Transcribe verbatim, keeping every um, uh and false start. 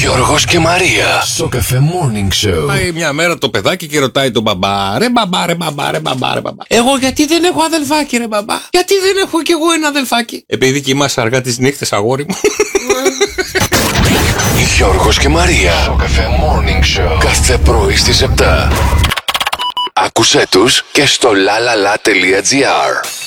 Γιώργος και Μαρία στο Cafe Morning Show. Πάει μια μέρα το παιδάκι και ρωτάει τον μπαμπά: Ρε μπαμπά, ρε μπαμπά, ρε μπαμπά, ρε μπαμπά. Εγώ γιατί δεν έχω αδελφάκι, ρε μπαμπά? Γιατί δεν έχω κι εγώ ένα αδελφάκι? Επειδή κοιμάσαι αργά τις νύχτες, αγόρι μου. Γιώργος και Μαρία στο Cafe Morning Show. Κάθε πρωί στις επτά. Άκουσέ τους και στο lalala.gr.